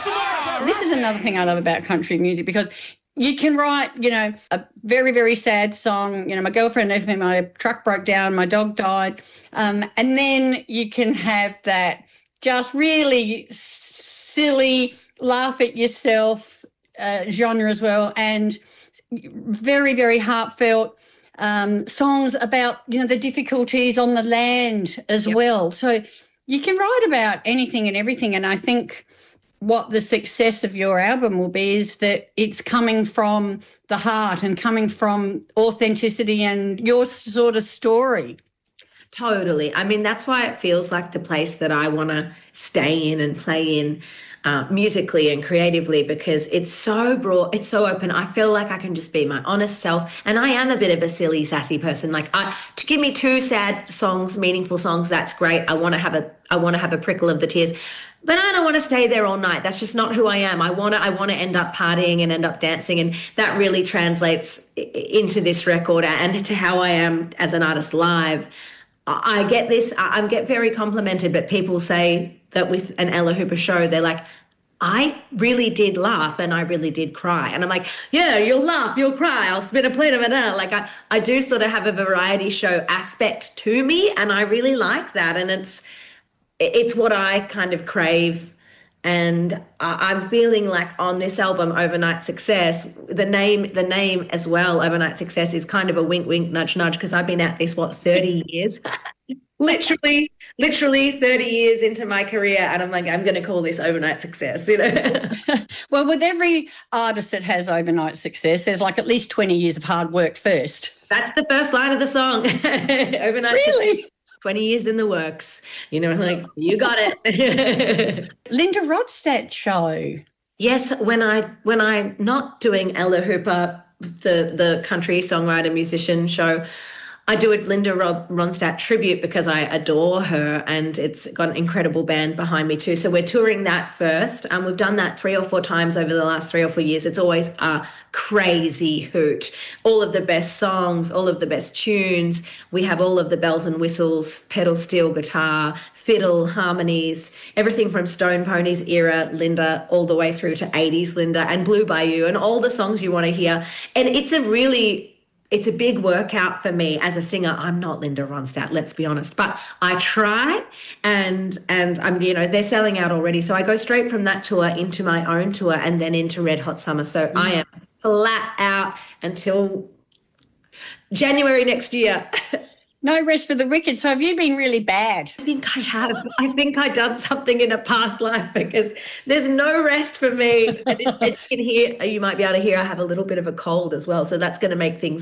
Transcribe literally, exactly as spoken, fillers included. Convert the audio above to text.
This is another thing I love about country music, because you can write, you know, a very, very sad song. You know, my girlfriend left me, my truck broke down, my dog died. Um, and then you can have that just really silly, laugh at yourself uh, genre as well, and very, very heartfelt um, songs about, you know, the difficulties on the land as yep. well. So you can write about anything and everything, and I think what the success of your album will be is that it's coming from the heart and coming from authenticity and your sort of story. Totally. I mean, that's why it feels like the place that I want to stay in and play in uh, musically and creatively, because it's so broad, it's so open. I feel like I can just be my honest self. And I am a bit of a silly, sassy person. Like, I, to give me two sad songs, meaningful songs, that's great. I want to have a, I want to have a prickle of the tears. But I don't want to stay there all night. That's just not who I am. I want to I want to end up partying and end up dancing. And that really translates into this record and to how I am as an artist live. I get this, I get very complimented, but people say that with an Ella Hooper show, they're like, I really did laugh and I really did cry. And I'm like, yeah, you'll laugh, you'll cry, I'll spin a plate of banana. Like I, I do sort of have a variety show aspect to me, and I really like that. And it's, it's what I kind of crave. And I'm feeling like on this album, Overnight Success, the name, the name as well, Overnight Success, is kind of a wink, wink, nudge, nudge, because I've been at this, what, thirty years? literally, literally thirty years into my career. And I'm like, I'm going to call this Overnight Success, you know? Well, with every artist that has overnight success, there's like at least twenty years of hard work first. That's the first line of the song. Overnight Really? Success. twenty years in the works, you know, like, you got it. Linda Ronstadt show. Yes, when I when I'm not doing Ella Hooper, the the country songwriter musician show, I do a Linda Ronstadt tribute because I adore her, and it's got an incredible band behind me too. So we're touring that first, and we've done that three or four times over the last three or four years. It's always a crazy hoot. All of the best songs, all of the best tunes. We have all of the bells and whistles, pedal steel guitar, fiddle, harmonies, everything from Stone Ponies era Linda all the way through to eighties Linda and Blue Bayou and all the songs you want to hear. And it's a really... It's a big workout for me as a singer. I'm not Linda Ronstadt, let's be honest, but I try, and and I'm, you know, they're selling out already. So I go straight from that tour into my own tour and then into Red Hot Summer. So mm-hmm. I am flat out until January next year. No rest for the wicked. So have you been really bad? I think I have. I think I done something in a past life, because there's no rest for me. And as you can hear, you might be able to hear, I have a little bit of a cold as well. So that's going to make things